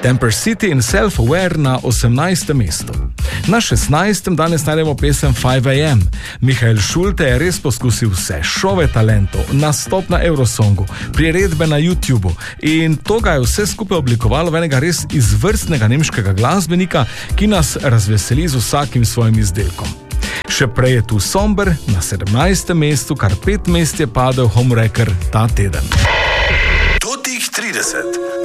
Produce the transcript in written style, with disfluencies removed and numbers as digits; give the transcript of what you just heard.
Temper City in Self-Aware na 18. mestu. Na 16. danes najdemo pesem 5am. Mihael Schulte je res poskusil vse, šove talentov, nastop na Eurosongu, priredbe na YouTubeu in to ga je vse skupaj oblikovalo v enega res izvrstnega nemškega glasbenika, ki nas razveseli z vsakim svojim izdelkom. Še prej je tu Somber na 17. mestu, kar 5 mest je padel Homewrecker ta teden. Do tih 30.